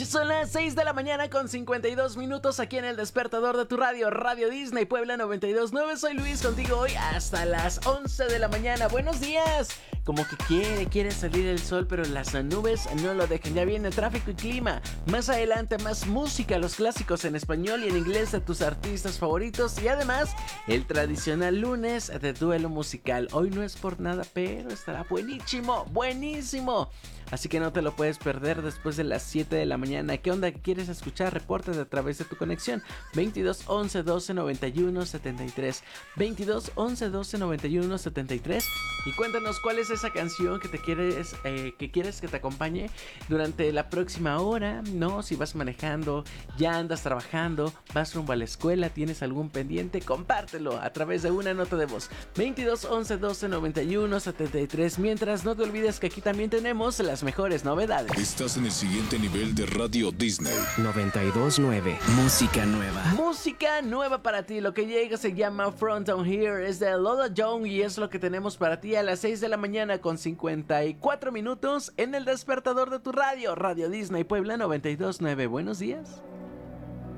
Son las 6 de la mañana con 52 minutos aquí en el despertador de tu radio, Radio Disney Puebla 92.9. Soy Luis, contigo hoy hasta las 11 de la mañana. Buenos días. Como que quiere salir el sol, pero las nubes no lo dejan. Ya viene tráfico y clima. Más adelante, más música, los clásicos en español y en inglés de tus artistas favoritos. Y además, el tradicional lunes de duelo musical. Hoy no es por nada, pero estará buenísimo, buenísimo. Así que no te lo puedes perder después de las 7 de la mañana. ¿Qué onda? ¿Qué quieres escuchar? Repórtate a través de tu conexión 22 11 12 91 73 22 11 12 91 73 y cuéntanos cuál es esa canción que quieres que te acompañe durante la próxima hora, ¿no? Si vas manejando, ya andas trabajando, vas rumbo a la escuela, tienes algún pendiente, compártelo a través de una nota de voz 22 11 12 91 73. Mientras, no te olvides que aquí también tenemos las mejores novedades. Estás en el siguiente nivel de Radio Disney 92.9. Música nueva. Música nueva para ti. Lo que llega se llama Front on Here. Es de Lola Young y es lo que tenemos para ti a las 6 de la mañana con 54 minutos en el despertador de tu radio, Radio Disney Puebla 92.9. Buenos días.